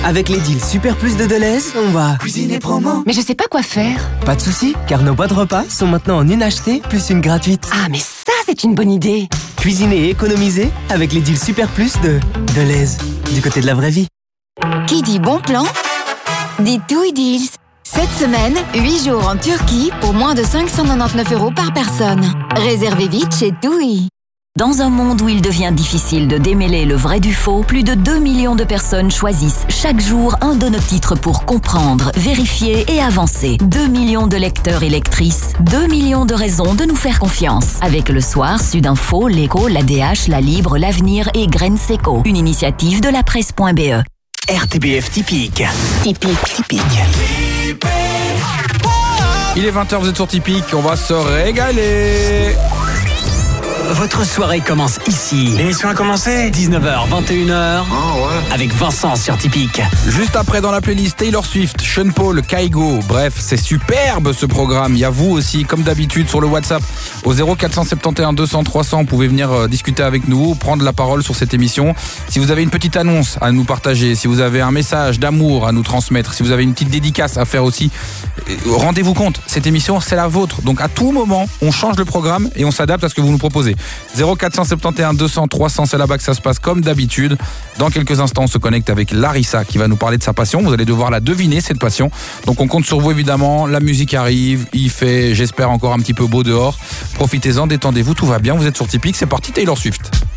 Avec les deals Super Plus de Deleuze, on va cuisiner promo. Mais je sais pas quoi faire. Pas de soucis, car nos boîtes repas sont maintenant en une achetée plus une gratuite. Ah, mais ça, c'est une bonne idée. Cuisiner et économiser avec les deals Super Plus de Deleuze, du côté de la vraie vie. Qui dit bon plan dit TUI Deals. Cette semaine, 8 jours en Turquie pour moins de 599 € par personne. Réservez vite chez TUI. Dans un monde où il devient difficile de démêler le vrai du faux, plus de 2 millions de personnes choisissent chaque jour un de nos titres pour comprendre, vérifier et avancer. 2 millions de lecteurs et lectrices, 2 millions de raisons de nous faire confiance. Avec Le Soir, Sudinfo, L'Écho, l'ADH, La Libre, L'Avenir et Graines Seco. Une initiative de la presse.be. RTBF typique. Typique. Il est 20h, vous êtes sur Typique, on va se régaler. Votre soirée commence ici. L'émission a commencé. 19h, 21h. Oh ouais. Avec Vincent sur Typique. Juste après dans la playlist Taylor Swift, Sean Paul, Kygo. Bref, c'est superbe ce programme. Il y a vous aussi, comme d'habitude, sur le WhatsApp au 0471 200 300. Vous pouvez venir discuter avec nous, prendre la parole sur cette émission. Si vous avez une petite annonce à nous partager, si vous avez un message d'amour à nous transmettre, si vous avez une petite dédicace à faire aussi, rendez-vous compte, cette émission, c'est la vôtre. Donc à tout moment, on change le programme et on s'adapte à ce que vous nous proposez. 0471 200 300, c'est là-bas que ça se passe comme d'habitude. Dans quelques instants, on se connecte avec Larissa qui va nous parler de sa passion. Vous allez devoir la deviner, cette passion. Donc on compte sur vous évidemment. La musique arrive, il fait, j'espère, encore un petit peu beau dehors. Profitez-en, détendez-vous, tout va bien. Vous êtes sur Typique, c'est parti, Taylor Swift.